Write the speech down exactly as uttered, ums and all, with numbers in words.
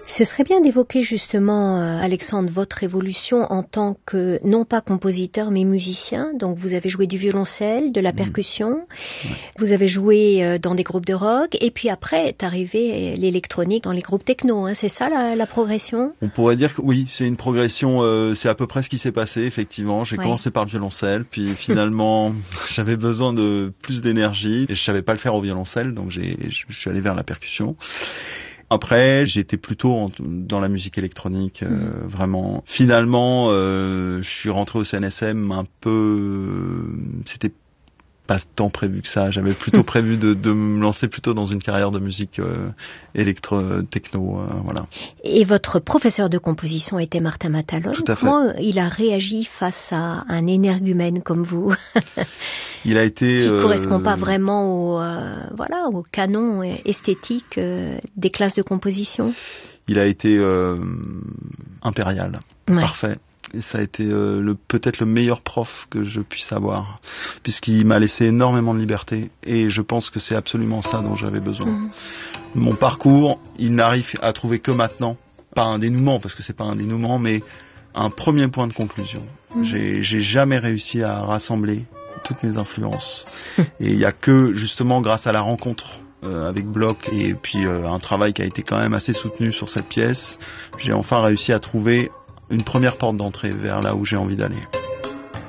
Ce serait bien d'évoquer justement, euh, Alexandre, votre évolution en tant que, non pas compositeur, mais musicien. Donc vous avez joué du violoncelle, de la percussion, mmh. ouais. vous avez joué euh, dans des groupes de rock, et puis après est arrivé l'électronique dans les groupes techno. Hein. C'est ça la, la progression ? On pourrait dire que oui, c'est une progression, euh, c'est à peu près ce qui s'est passé, effectivement. J'ai ouais. commencé par le violoncelle, puis finalement j'avais besoin de plus d'énergie, et je savais pas le faire au violoncelle, donc j'ai, je suis allé vers la percussion. Après, j'étais plutôt en, dans la musique électronique, euh, mmh. vraiment. Finalement, euh, je suis rentré au C N S M un peu... Euh, c'était pas tant prévu que ça. J'avais plutôt prévu de, de me lancer plutôt dans une carrière de musique euh, électro-techno, euh, voilà. Et votre professeur de composition était Martin Matalone. Tout à fait. Comment il a réagi face à un énergumène comme vous ? Il a été... Qui ne euh... correspond pas vraiment au, euh, voilà, au canon esthétique euh, des classes de composition. Il a été euh, impérial, ouais. parfait. Et ça a été euh, le, peut-être le meilleur prof que je puisse avoir, puisqu'il m'a laissé énormément de liberté, et je pense que c'est absolument ça dont j'avais besoin. Mmh. Mon parcours, il n'arrive à trouver que maintenant, pas un dénouement, parce que c'est pas un dénouement, mais un premier point de conclusion. Mmh. J'ai, j'ai jamais réussi à rassembler toutes mes influences, et il y a que justement grâce à la rencontre euh, avec Bloch, et puis euh, un travail qui a été quand même assez soutenu sur cette pièce, j'ai enfin réussi à trouver une première porte d'entrée vers là où j'ai envie d'aller.